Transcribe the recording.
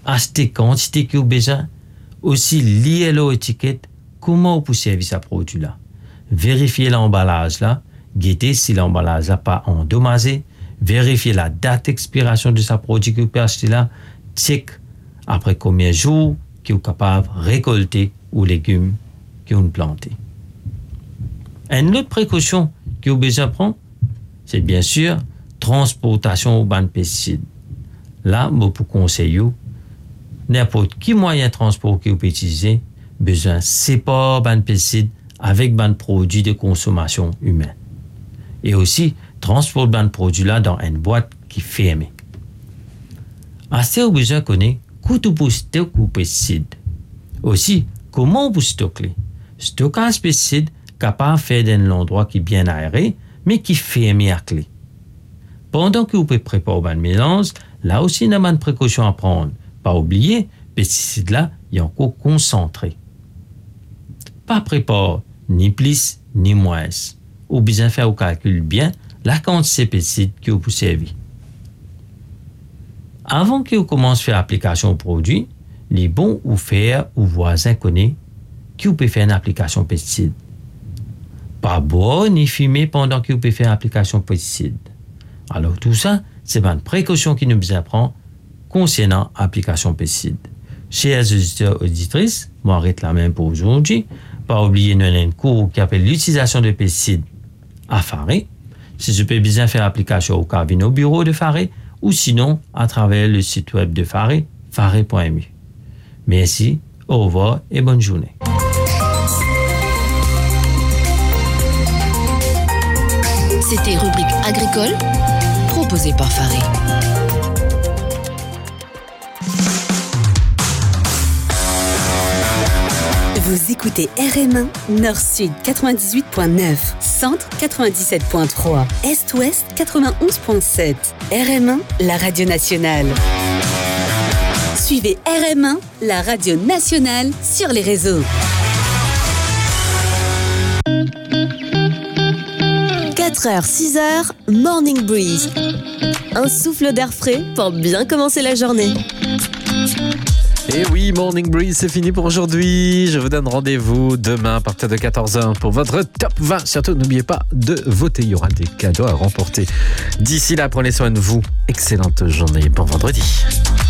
acheter quantité que vous besoin, aussi lire l'étiquette, comment vous pouvez servir ce produit-là. Vérifier l'emballage là, guetter si l'emballage n'a pas endommagé, vérifier la date d'expiration de ce produit que vous pouvez acheter là, check après combien de jours que vous êtes capable de récolter ou légumes que vous plantez. Une autre précaution que vous besoin prendre, c'est bien sûr transportation au ban pesticides. Là, je vous conseille n'importe quel moyen de transport que vous pouvez utiliser, besoin séparer ban pesticides avec ban produits de consommation humaine. Et aussi, transporter ban produit là dans une boîte qui est fermée. Assez vous besoin connaître coût pour stocker ou pesticides. Aussi, comment vous stocker. Stockage pesticides capable de faire dans l'endroit qui est bien aéré, mais qui est fermé à clé. Pendant que vous pouvez préparer un mélange, là aussi, il y a une précaution à prendre. Pas oublier, pesticides là, il est encore concentré. Pas préparer ni plus ni moins. Ou bien faire au calcul bien la quantité de pesticides que vous pouvez servir. Avant que vous commenciez à faire l'application au produit, les bons ou faire ou voisins connaissent que vous pouvez faire une application pesticide. Pas boire ni fumer pendant que vous pouvez faire l'application pesticide. Alors tout ça, c'est une précaution qui nous apprend concernant l'application pesticide. Chers auditeurs et auditrices, je m'arrête là même pour aujourd'hui. Pas oublier un cours qui appelle l'utilisation de pesticides à Faré. Si je peux bien faire l'application au cabine au bureau de Faré ou sinon à travers le site web de Faré, faré.mu. Merci, au revoir et bonne journée. C'était rubrique agricole, proposée par Faré. Vous écoutez RM1, Nord-Sud 98.9, Centre 97.3, Est-Ouest 91.7. RM1, la radio nationale. Suivez RM1, la radio nationale, sur les réseaux. 4h, 6h, Morning Breeze. Un souffle d'air frais pour bien commencer la journée. Et oui, Morning Breeze, c'est fini pour aujourd'hui. Je vous donne rendez-vous demain à partir de 14h pour votre top 20. Surtout, n'oubliez pas de voter. Il y aura des cadeaux à remporter. D'ici là, prenez soin de vous. Excellente journée. Bon vendredi.